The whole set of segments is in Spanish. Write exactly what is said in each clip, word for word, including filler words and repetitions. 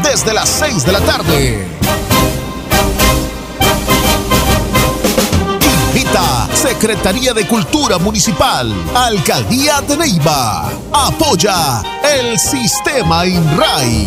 desde las seis de la tarde. Invita Secretaría de Cultura Municipal, Alcaldía de Neiva. Apoya el Sistema INRAI.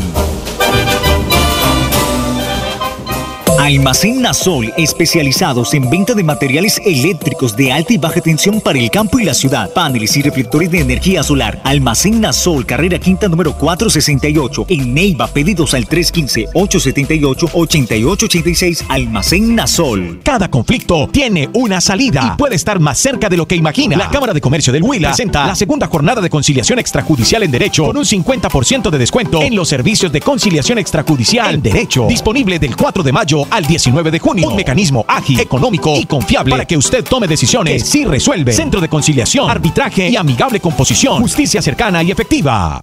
Almacén Nasol, especializados en venta de materiales eléctricos de alta y baja tensión para el campo y la ciudad, paneles y reflectores de energía solar. Almacén Nasol, carrera quinta número cuatrocientos sesenta y ocho, en Neiva, pedidos al tres uno cinco, ocho siete ocho, ocho ocho ocho seis. Almacén Nasol. Cada conflicto tiene una salida y puede estar más cerca de lo que imagina. La Cámara de Comercio del Huila presenta la segunda jornada de conciliación extrajudicial en Derecho con un cincuenta por ciento de descuento en los servicios de conciliación extrajudicial en Derecho. Disponible del cuatro de mayo al diecinueve de junio. Un mecanismo ágil, económico y confiable para que usted tome decisiones que sí resuelve. Centro de conciliación, arbitraje y amigable composición. Justicia cercana y efectiva.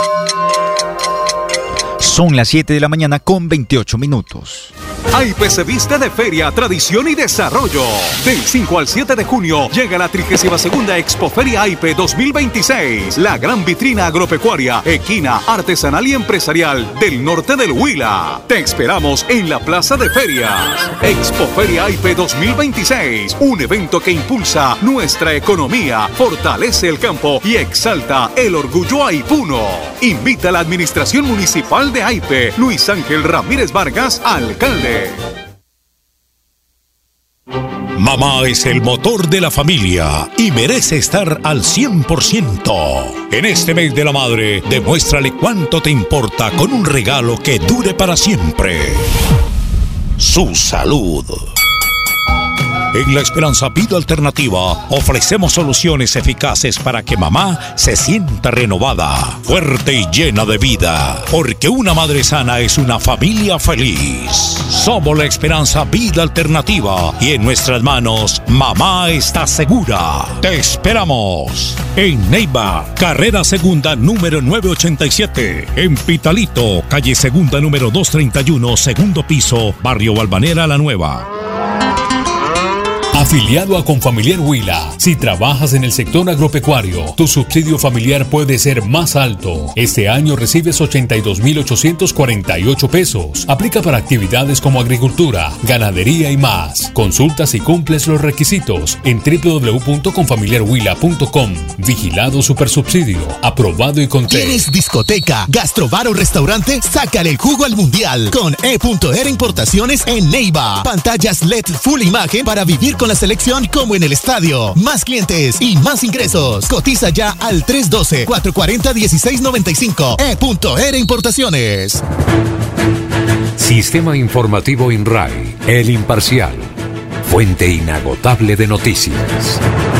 Son las siete de la mañana con veintiocho minutos. AIPE se viste de feria, tradición y desarrollo. Del cinco al siete de junio llega la trigésima segunda Expoferia AIPE dos mil veintiséis. La gran vitrina agropecuaria, equina, artesanal y empresarial del norte del Huila. Te esperamos en la Plaza de Ferias. Expoferia AIPE dos mil veintiséis. Un evento que impulsa nuestra economía, fortalece el campo y exalta el orgullo aipuno. Invita a la Administración Municipal de AIPE, Luis Ángel Ramírez Vargas, alcalde. Mamá es el motor de la familia y merece estar al cien por ciento. En este mes de la madre, demuéstrale cuánto te importa con un regalo que dure para siempre. Su salud. En La Esperanza Vida Alternativa ofrecemos soluciones eficaces para que mamá se sienta renovada, fuerte y llena de vida. Porque una madre sana es una familia feliz. Somos La Esperanza Vida Alternativa y en nuestras manos, mamá está segura. Te esperamos en Neiva, carrera segunda número novecientos ochenta y siete. En Pitalito, calle segunda número doscientos treinta y uno, segundo piso, barrio Balvanera La Nueva. Afiliado a Confamiliar Huila. Si trabajas en el sector agropecuario, tu subsidio familiar puede ser más alto. Este año recibes ochenta y dos mil ochocientos cuarenta y ocho pesos. Aplica para actividades como agricultura, ganadería y más. Consulta si cumples los requisitos en doble u doble u doble u punto confamiliar huila punto com. Vigilado Supersubsidio. Aprobado y contento. ¿Tienes discoteca, gastrobar o restaurante? Sácale el jugo al mundial con E R Importaciones en Neiva. Pantallas L E D full imagen para vivir con la selección como en el estadio. Más clientes y más ingresos. Cotiza ya al tres uno dos, cuatro cuatro cero, uno seis nueve cinco. E R Importaciones. Sistema Informativo INRAI, el imparcial. Fuente inagotable de noticias.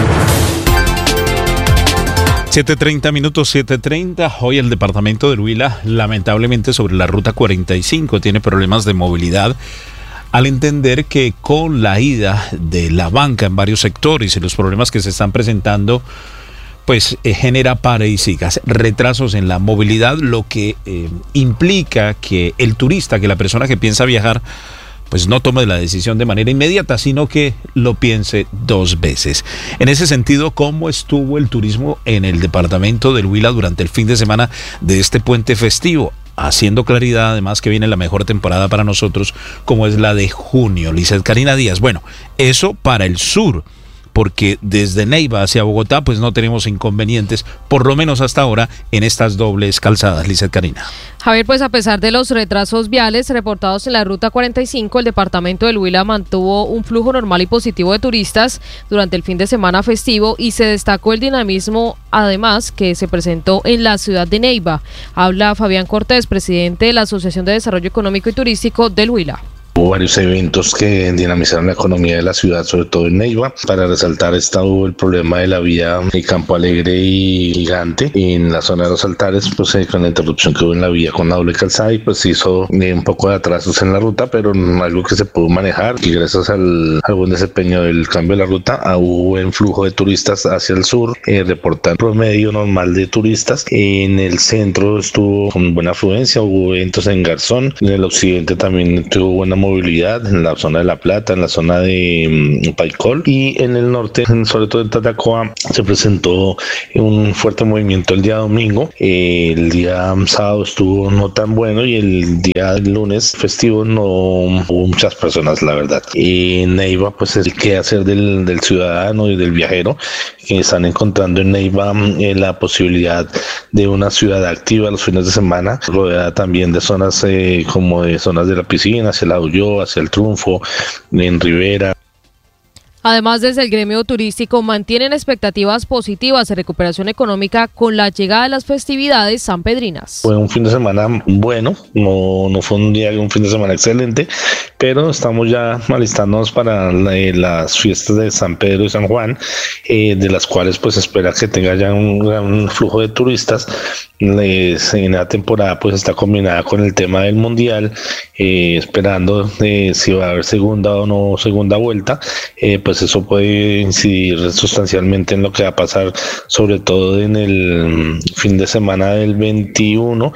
siete treinta minutos, siete treinta. Hoy el departamento del Huila, lamentablemente sobre la ruta cuarenta y cinco, tiene problemas de movilidad al entender que con la ida de la banca en varios sectores y los problemas que se están presentando, pues eh, genera pare y sigas, retrasos en la movilidad, lo que eh, implica que el turista, que la persona que piensa viajar, pues no tome la decisión de manera inmediata, sino que lo piense dos veces. En ese sentido, ¿cómo estuvo el turismo en el departamento del Huila durante el fin de semana de este puente festivo? Haciendo claridad, además, que viene la mejor temporada para nosotros, como es la de junio. Lizeth Karina Díaz. Bueno, eso para el sur, porque desde Neiva hacia Bogotá pues no tenemos inconvenientes, por lo menos hasta ahora, en estas dobles calzadas. Lizeth Karina. Javier, pues a pesar de los retrasos viales reportados en la ruta cuarenta y cinco, el departamento del Huila mantuvo un flujo normal y positivo de turistas durante el fin de semana festivo y se destacó el dinamismo, además, que se presentó en la ciudad de Neiva. Habla Fabián Cortés, presidente de la Asociación de Desarrollo Económico y Turístico del Huila. Hubo varios eventos que dinamizaron la economía de la ciudad, sobre todo en Neiva. Para resaltar está hubo el problema de la vía de Campo Alegre y Gigante. Y en la zona de los altares, pues eh, con la interrupción que hubo en la vía con la doble calzada, y pues hizo eh, un poco de atrasos en la ruta, pero algo que se pudo manejar. Y gracias al, al buen desempeño del cambio de la ruta, ah, hubo buen flujo de turistas hacia el sur. Eh, reportan promedio normal de turistas. En el centro estuvo con buena afluencia, hubo eventos en Garzón. En el occidente también tuvo buena movilidad inestabilidad en la zona de La Plata, en la zona de um, Paicol, y en el norte, sobre todo en Tatacoa, se presentó un fuerte movimiento el día domingo. Eh, el día sábado estuvo no tan bueno y el día lunes festivo no hubo muchas personas, la verdad. En Neiva, pues el qué hacer del, del ciudadano y del viajero, que están encontrando en Neiva eh, la posibilidad de una ciudad activa los fines de semana, rodeada también de zonas eh, como de zonas de la piscina, hacia la Ulloa, hacia el Triunfo, en Rivera. Además, desde el gremio turístico mantienen expectativas positivas de recuperación económica con la llegada de las festividades sanpedrinas. Fue un fin de semana bueno, no, no fue un día, un fin de semana excelente, pero estamos ya alistándonos para la, eh, las fiestas de San Pedro y San Juan, eh, de las cuales pues espera que tenga ya un gran flujo de turistas. Les, en la temporada pues está combinada con el tema del mundial, eh, esperando eh, si va a haber segunda o no segunda vuelta, eh, pues eso puede incidir sustancialmente en lo que va a pasar, sobre todo en el fin de semana del veintiuno,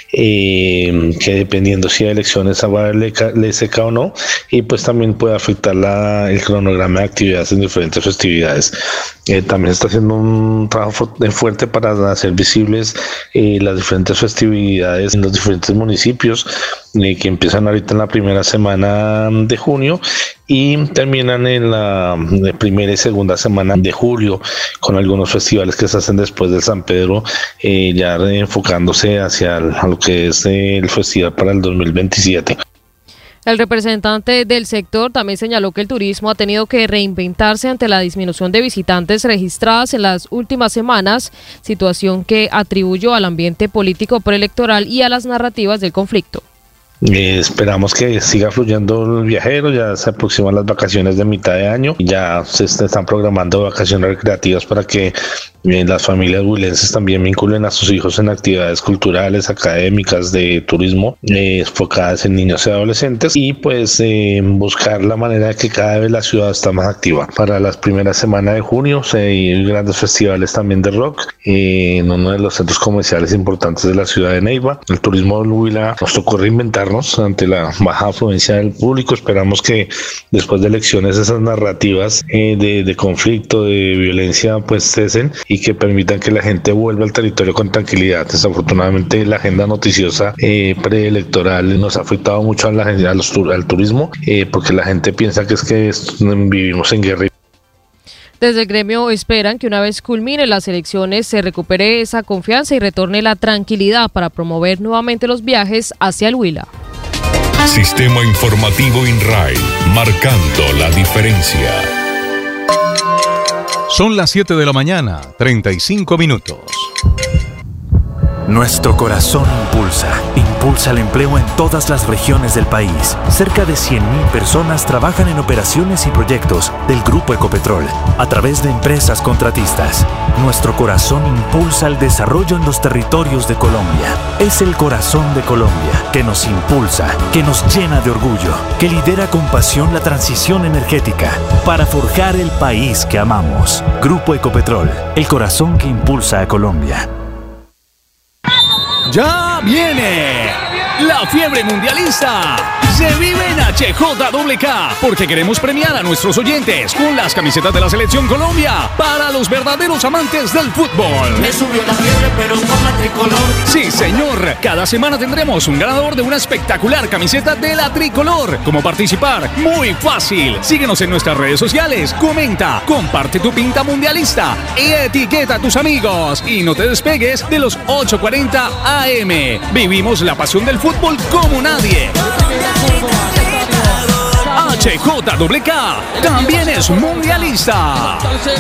eh, que dependiendo si hay elecciones va a haber ley seca o no, y pues también puede afectar la, el cronograma de actividades en diferentes festividades. Eh, también está haciendo un trabajo fuerte para hacer visibles eh, las diferentes festividades en los diferentes municipios, eh, que empiezan ahorita en la primera semana de junio y terminan en la primera y segunda semana de julio, con algunos festivales que se hacen después del San Pedro, eh, ya enfocándose hacia el, a lo que es el festival para el dos mil veintisiete. El representante del sector también señaló que el turismo ha tenido que reinventarse ante la disminución de visitantes registradas en las últimas semanas, situación que atribuyó al ambiente político preelectoral y a las narrativas del conflicto. Eh, esperamos que siga fluyendo el viajero, ya se aproximan las vacaciones de mitad de año, ya se están programando vacaciones recreativas para que eh, las familias huilenses también vinculen a sus hijos en actividades culturales, académicas, de turismo, eh, enfocadas en niños y adolescentes, y pues eh, buscar la manera de que cada vez la ciudad está más activa. Para las primeras semanas de junio se hay grandes festivales también de rock eh, en uno de los centros comerciales importantes de la ciudad de Neiva. El turismo del Huila nos tocó reinventar ante la baja afluencia del público. Esperamos que después de elecciones esas narrativas eh, de, de conflicto, de violencia, pues cesen y que permitan que la gente vuelva al territorio con tranquilidad. Desafortunadamente la agenda noticiosa eh, preelectoral nos ha afectado mucho a la, a los, al turismo, eh, porque la gente piensa que es que vivimos en guerra. Desde el gremio esperan que una vez culminen las elecciones se recupere esa confianza y retorne la tranquilidad para promover nuevamente los viajes hacia el Huila. Sistema Informativo INRAI, marcando la diferencia. Son las siete de la mañana, treinta y cinco minutos. Nuestro corazón impulsa, impulsa el empleo en todas las regiones del país. Cerca de cien mil personas trabajan en operaciones y proyectos del Grupo Ecopetrol a través de empresas contratistas. Nuestro corazón impulsa el desarrollo en los territorios de Colombia. Es el corazón de Colombia que nos impulsa, que nos llena de orgullo, que lidera con pasión la transición energética para forjar el país que amamos. Grupo Ecopetrol, el corazón que impulsa a Colombia. ¡Ya viene! ¡La fiebre mundialista! Se vive en H J K K porque queremos premiar a nuestros oyentes con las camisetas de la Selección Colombia para los verdaderos amantes del fútbol. Me subió la fiebre, pero con la tricolor. Sí, señor. Cada semana tendremos un ganador de una espectacular camiseta de la tricolor. ¿Cómo participar? Muy fácil. Síguenos en nuestras redes sociales, comenta, comparte tu pinta mundialista y etiqueta a tus amigos. Y no te despegues de los ocho cuarenta A M. Vivimos la pasión del fútbol como nadie. H J K K también es mundialista.